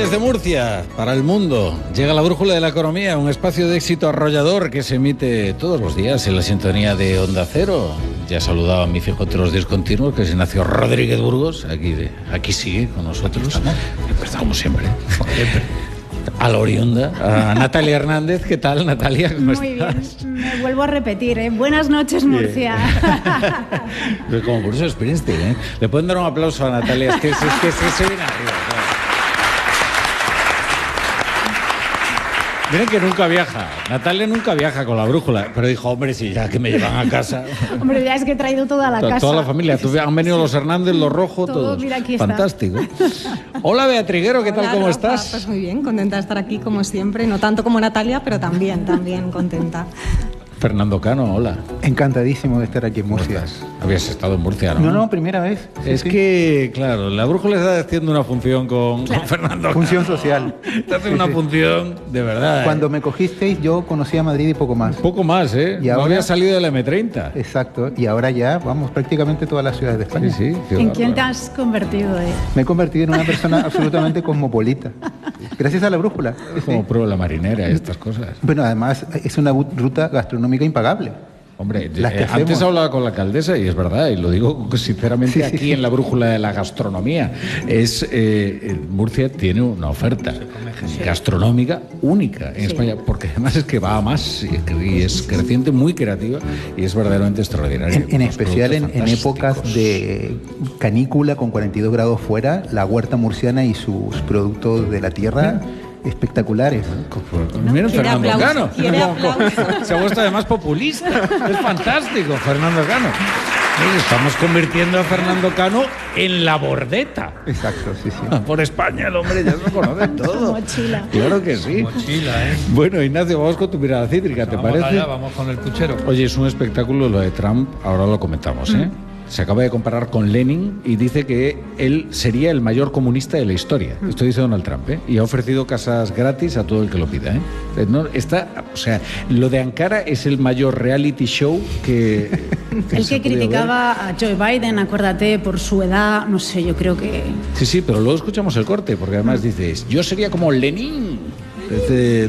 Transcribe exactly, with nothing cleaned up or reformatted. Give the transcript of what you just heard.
Desde Murcia, para el mundo, llega la Brújula de la Economía, un espacio de éxito arrollador que se emite todos los días en la sintonía de Onda Cero. Ya he saludado a mi fijo de los discontinuos, que es Ignacio Rodríguez Burgos, aquí, de, aquí sigue con nosotros. Estamos siempre. A la oriunda, a Natalia Hernández. ¿Qué tal, Natalia? ¿Cómo Muy estás? bien, me vuelvo a repetir, ¿eh? Buenas noches, Murcia. Como por eso Springsteen, ¿eh? Le pueden dar un aplauso a Natalia, es que, es que, es que se viene arriba. ¿No? Miren que nunca viaja, Natalia nunca viaja con la brújula, pero dijo, hombre, si ya que me llevan a casa. Hombre, ya es que he traído toda la toda, casa. Toda la familia, tú, han venido los Hernández, los Rojo, todo, todos. Mira, aquí fantástico. Está. Hola, Beatriguero, ¿qué tal? Hola, ¿Cómo Rafa. estás? Pues muy bien, contenta de estar aquí como siempre, no tanto como Natalia, pero también, también contenta. Fernando Cano, hola. Encantadísimo de estar aquí en Murcia. Habías estado en Murcia, ¿no? No, no, primera vez. Sí, es sí. que, claro, la brújula está haciendo una función con, claro. con Fernando Cano. Función social. Está haciendo sí, una sí. función de verdad. Cuando ¿eh? me cogisteis, yo conocía Madrid y poco más. Un poco más, ¿eh? Y no ahora, había salido de la eme treinta. Exacto. Y ahora ya, vamos, prácticamente todas las ciudades de España. Sí, sí. ¿En quién te has convertido, eh? Me he convertido en una persona absolutamente cosmopolita. Gracias a la brújula. Es como prueba la marinera y estas cosas. Bueno, además, es una ruta gastronómica impagable. Hombre, eh, antes hablaba con la alcaldesa y es verdad, y lo digo sinceramente sí, aquí sí. en la brújula de la gastronomía. Es eh, Murcia tiene una oferta gastronómica única en sí. España, porque además es que va a más y es creciente, muy creativa y es verdaderamente extraordinaria. En, en especial en, en épocas de canícula con cuarenta y dos grados fuera, la huerta murciana y sus productos de la tierra. ¿Eh? Espectaculares. No, Miren, Fernando Cano. Se ha vuelto además populista. Es fantástico, Fernando Cano. Estamos convirtiendo a Fernando Cano en la bordeta. Exacto, sí, sí. Por España el hombre ya se lo conoce todo. Mochila. Claro que sí. Mochila, ¿eh? Bueno, Ignacio, vamos con tu mirada cítrica, ¿te vamos parece? Allá, vamos con el puchero. Oye, es un espectáculo lo de Trump, ahora lo comentamos, ¿eh? Mm. Se acaba de comparar con Lenin y dice que él sería el mayor comunista de la historia. Esto dice Donald Trump, ¿eh? Y ha ofrecido casas gratis a todo el que lo pida, ¿eh? No, está, o sea, lo de Ankara es el mayor reality show que... que el que criticaba ver. a Joe Biden, acuérdate, por su edad, no sé, yo creo que... Sí, sí, pero luego escuchamos el corte, porque además dices, yo sería como Lenin. Desde